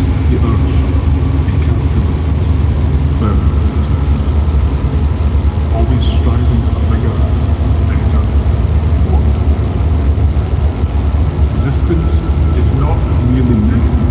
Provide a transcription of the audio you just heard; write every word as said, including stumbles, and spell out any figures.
resist the urge in capitalists' firm systems, always striving for bigger, better, more. Resistance is not merely negative.